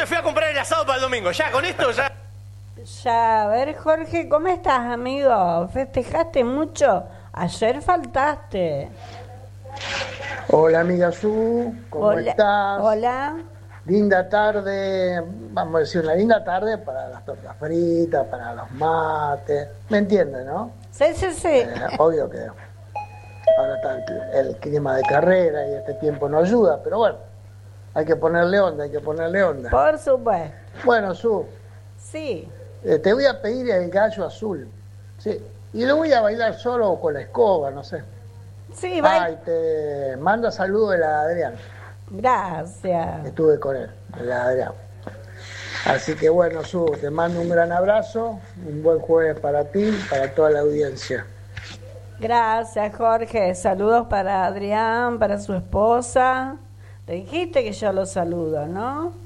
me fui a comprar el asado para el domingo. Ya, con esto ya... Ya, a ver, Jorge, ¿cómo estás, amigo? ¿Festejaste mucho? Ayer faltaste. Hola amiga Su, ¿cómo Hola, estás? Hola. Linda tarde, vamos a decir una linda tarde para las tortas fritas, para los mates, ¿me entiendes, no? Sí, sí, sí. Obvio que ahora está el clima de carrera y este tiempo no ayuda, pero bueno, hay que ponerle onda, hay que ponerle onda. Por supuesto. Bueno, Su, Sí. te voy a pedir el gallo azul, sí, y lo voy a bailar solo o con la escoba, no sé. Sí, bye. Ay, te manda saludos de la Adrián. Gracias. Estuve con él, la Adrián. Así que bueno, Su, te mando un gran abrazo, un buen jueves para ti, para toda la audiencia. Gracias, Jorge. Saludos para Adrián, para su esposa. Te dijiste que yo lo saludo, ¿no?